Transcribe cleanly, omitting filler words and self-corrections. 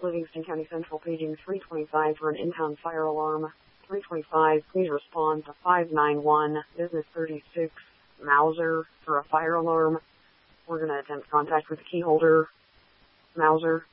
Livingston County Central paging 325 for an impound fire alarm. 325, please respond to 591, Business 36, Mauser, for a fire alarm. We're going to attempt contact with the key holder. Mauser.